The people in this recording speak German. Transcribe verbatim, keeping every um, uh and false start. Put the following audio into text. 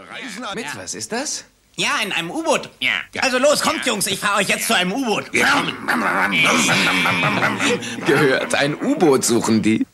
Reisen an... Mit was ist das? Ja, in einem U-Boot. Ja. Also los, kommt, Jungs, ich fahre euch jetzt zu einem U-Boot. Wir kommen. Gehört, ein U-Boot suchen die.